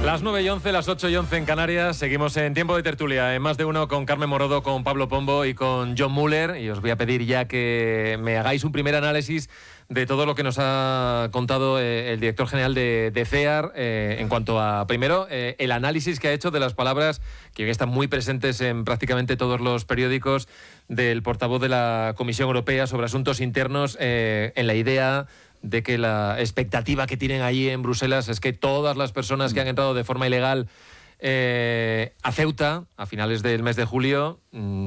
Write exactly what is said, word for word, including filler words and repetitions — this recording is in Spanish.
Las nueve y once, las ocho y once en Canarias. Seguimos en Tiempo de Tertulia, en Más de Uno, con Carmen Morodo, con Pablo Pombo y con John Muller. Y os voy a pedir ya que me hagáis un primer análisis de todo lo que nos ha contado eh, el director general de, de C E A R eh, en cuanto a, primero, eh, el análisis que ha hecho de las palabras que hoy están muy presentes en prácticamente todos los periódicos del portavoz de la Comisión Europea sobre asuntos internos, eh, en la idea de que la expectativa que tienen allí en Bruselas es que todas las personas que han entrado de forma ilegal eh, a Ceuta a finales del mes de julio